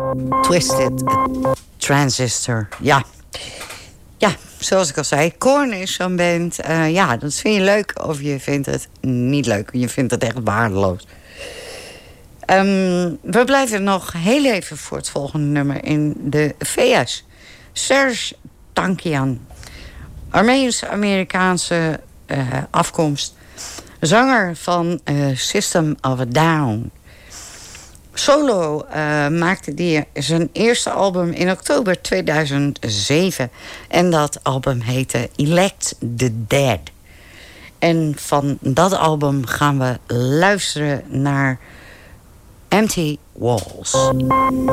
Twisted Transistor. Ja, zoals ik al zei, Korn is zo'n band. Dat vind je leuk of je vindt het niet leuk. Je vindt het echt waardeloos. We blijven nog heel even voor het volgende nummer in de VS. Serj Tankian. Armeens-Amerikaanse afkomst. Zanger van System of a Down. Solo maakte hij zijn eerste album in oktober 2007. En dat album heette Elect the Dead. En van dat album gaan we luisteren naar Empty Walls.